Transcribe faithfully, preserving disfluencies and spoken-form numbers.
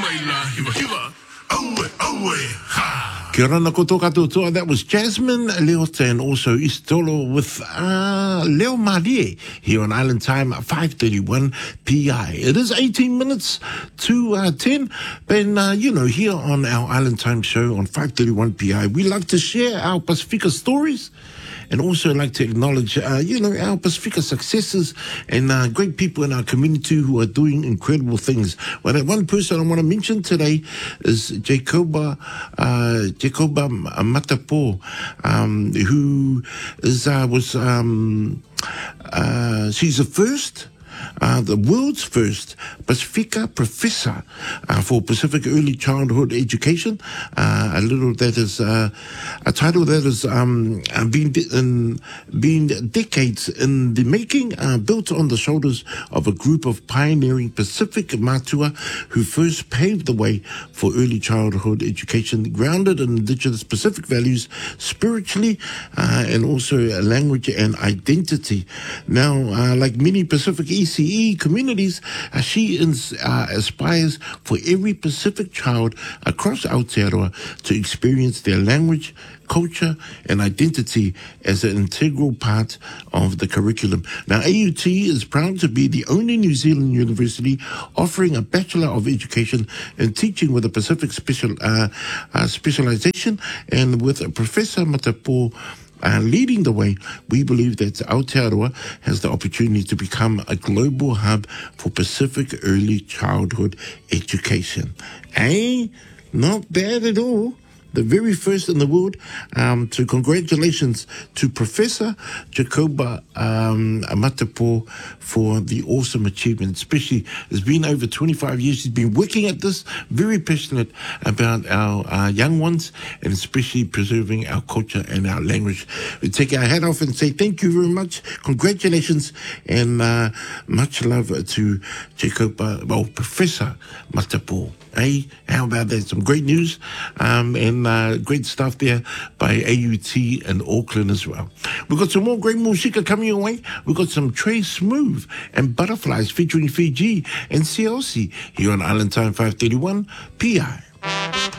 Kia ora na koutou katoa toa. That was Jasmine Leota and also Istolo with uh, Leo Marie here on Island Time at five thirty-one P I. It is eighteen minutes to uh, ten. But, uh, you know, here on our Island Time show on five thirty-one P I, we like to share our Pacifica stories and also like to acknowledge, uh, you know, our Pacifica successes and uh, great people in our community who are doing incredible things. Well, that one person I want to mention today is Jacoba, uh, Jacoba Matapo, um, who is, uh, was, um, uh, she's the first Uh, the world's first Pacifica professor uh, for Pacific early childhood education, uh, a little that is uh, a title that has um, been in, been decades in the making, uh, built on the shoulders of a group of pioneering Pacific Matua who first paved the way for early childhood education, grounded in indigenous Pacific values, spiritually, uh, and also language and identity. Now, uh, like many Pacific E C E communities, uh, she ins, uh, aspires for every Pacific child across Aotearoa to experience their language, culture, and identity as an integral part of the curriculum. Now, A U T is proud to be the only New Zealand university offering a Bachelor of Education in Teaching with a Pacific special uh, uh, specialization, and with Professor Matapo Uh, leading the way. We believe that Aotearoa has the opportunity to become a global hub for Pacific early childhood education. Eh? Not bad at all. The very first in the world. Um, so congratulations to Professor Jacoba um, Matapo for the awesome achievement. Especially, it's been over twenty-five years. She's been working at this, very passionate about our uh, young ones, and especially preserving our culture and our language. We take our hat off and say thank you very much. Congratulations and uh, much love to Jacoba, well, Professor Matapo. Hey, how about that? Some great news um, and uh, great stuff there by A U T and Auckland as well. We've got some more great música coming your way. We've got some Trey Smooth and Butterflies featuring Fiji and C L C here on Island Time five thirty-one P I.